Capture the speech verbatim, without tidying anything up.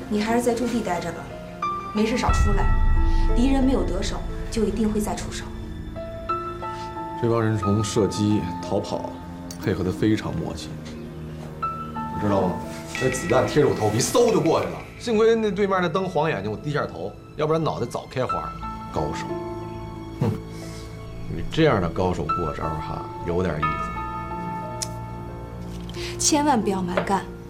你还是在驻地待着吧，没事少出来。敌人没有得手，就一定会再出手。 这帮人从射击、逃跑，配合得非常默契，你知道吗？那子弹贴着我头皮，嗖就过去了。幸亏那对面那灯晃眼睛，我低下头，要不然脑袋早开花了。高手，哼，你这样的高手过招哈，有点意思。 千万不要蛮干，